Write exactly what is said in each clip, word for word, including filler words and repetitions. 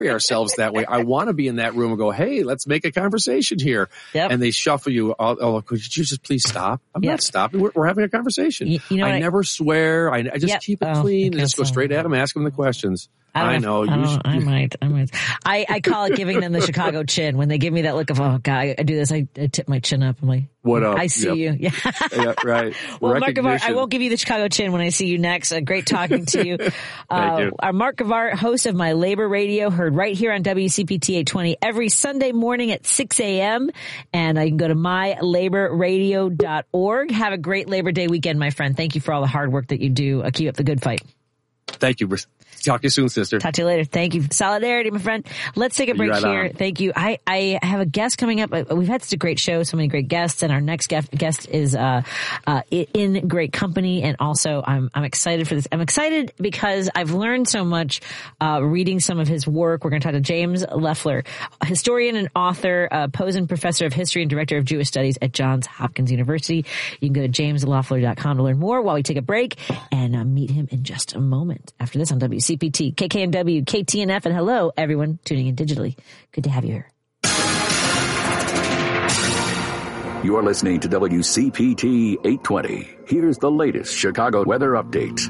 ourselves that way. I want to be in that room and go, hey, let's make a conversation here. Yep. And they shuffle you. Oh, oh, could you just please stop? I'm yep. not stopping. We're, we're having a conversation. You, you know I never I, swear. I, I just yep. keep it oh, clean and just go straight at them, ask them the questions. I, I know. I, you should, I might. I might. I, I call it giving them the Chicago chin. When they give me that look of, oh, God, I, I do this, I, I tip my chin up. I'm like, what up? I see yep. you. Yeah. yeah right. Well, Mark Gavart, I won't give you the Chicago chin when I see you next. Uh, great talking to you. Thank uh, you. Our Mark Gavart, host of My Labor Radio, heard right here on W C P T eight twenty every Sunday morning at six a.m. And uh, you can go to my labor radio dot org. Have a great Labor Day weekend, my friend. Thank you for all the hard work that you do. Uh, keep up the good fight. Thank you. Talk to you soon, sister. Talk to you later. Thank you. Solidarity, my friend. Let's take a break right here. On. Thank you. I, I have a guest coming up. We've had such a great show, so many great guests, and our next guest is uh, uh, in great company. And also, I'm I'm excited for this. I'm excited because I've learned so much uh, reading some of his work. We're going to talk to James Loeffler, historian and author, uh, Posen Professor of History and Director of Jewish Studies at Johns Hopkins University. You can go to james loeffler dot com to learn more while we take a break and uh, meet him in just a moment. After this on W C P T, K K N W, K T N F, and hello, everyone tuning in digitally. Good to have you here. You're listening to W C P T eight twenty. Here's the latest Chicago weather update.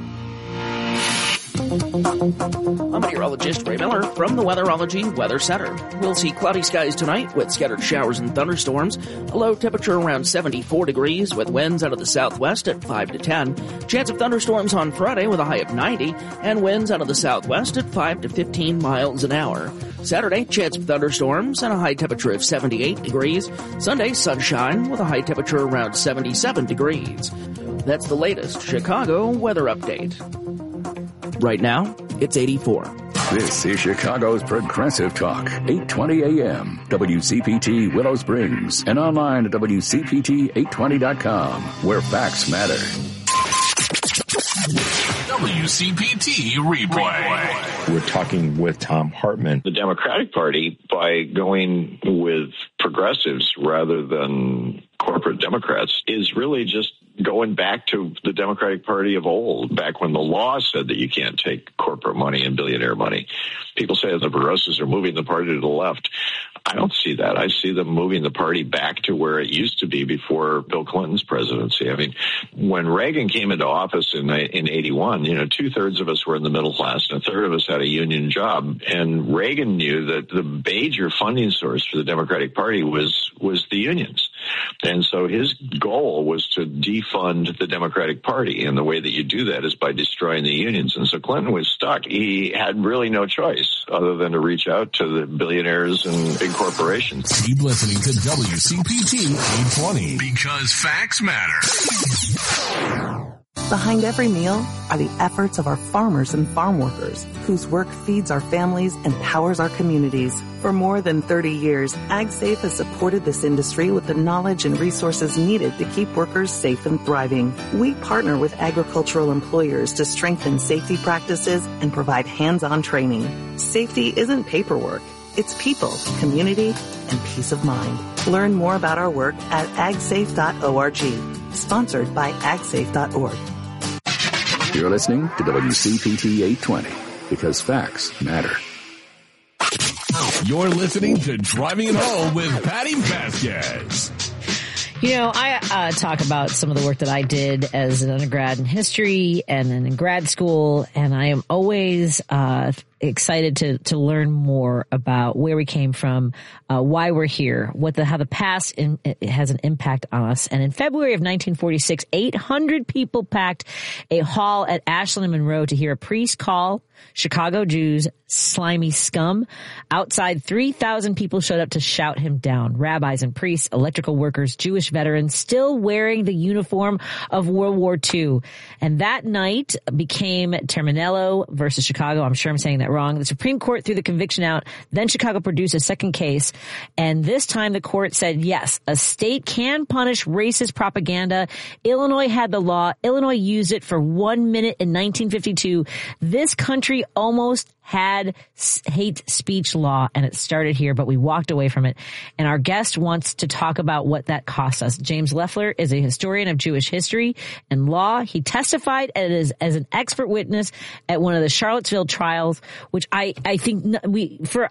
I'm meteorologist Ray Miller from the Weatherology Weather Center. We'll see cloudy skies tonight with scattered showers and thunderstorms. A low temperature around seventy-four degrees with winds out of the southwest at five to ten. Chance of thunderstorms on Friday with a high of ninety and winds out of the southwest at five to fifteen miles an hour. Saturday, chance of thunderstorms and a high temperature of seventy-eight degrees. Sunday, sunshine with a high temperature around seventy-seven degrees. That's the latest Chicago weather update. Right now, it's eighty-four. This is Chicago's Progressive Talk, eight twenty a.m. W C P T Willow Springs, and online at W C P T eight twenty dot com, where facts matter. W C P T replay. We're talking with Thom Hartmann. The Democratic Party, by going with progressives rather than corporate Democrats, is really just going back to the Democratic Party of old, back when the law said that you can't take corporate money and billionaire money. People say the progressives are moving the party to the left. I don't see that. I see them moving the party back to where it used to be before Bill Clinton's presidency. I mean, when Reagan came into office in in eighty-one, you know, two-thirds of us were in the middle class and a third of us had a union job. And Reagan knew that the major funding source for the Democratic Party was was the unions. And so his goal was to defund the Democratic Party. And the way that you do that is by destroying the unions. And so Clinton was stuck. He had really no choice other than to reach out to the billionaires and big corporations. Keep listening to W C P T eight twenty because facts matter. Behind every meal are the efforts of our farmers and farm workers, whose work feeds our families and powers our communities. For more than thirty years, AgSafe has supported this industry with the knowledge and resources needed to keep workers safe and thriving. We partner with agricultural employers to strengthen safety practices and provide hands-on training. Safety isn't paperwork. It's people, community, and peace of mind. Learn more about our work at ag safe dot org. Sponsored by ag safe dot org. You're listening to W C P T eight twenty because facts matter. You're listening to Driving It Home with Patty Vasquez. You know, I uh, talk about some of the work that I did as an undergrad in history and then in grad school, and I am always uh excited to to learn more about where we came from, uh why we're here, what the how the past in, it has an impact on us. And in February of nineteen forty-six, eight hundred people packed a hall at Ashland and Monroe to hear a priest call Chicago Jews slimy scum. Outside, three thousand people showed up to shout him down. Rabbis and priests, electrical workers, Jewish veterans, still wearing the uniform of World War Two. And that night became Terminello versus Chicago. I'm sure I'm saying that wrong. The Supreme Court threw the conviction out. Then Chicago produced a second case. And this time the court said, yes, a state can punish racist propaganda. Illinois had the law. Illinois used it for one minute in nineteen fifty-two. This country almost had hate speech law, and it started here, but we walked away from it. And our guest wants to talk about what that cost us. James Leffler is a historian of Jewish history and law. He testified as, as an expert witness at one of the Charlottesville trials, which I, I think we, for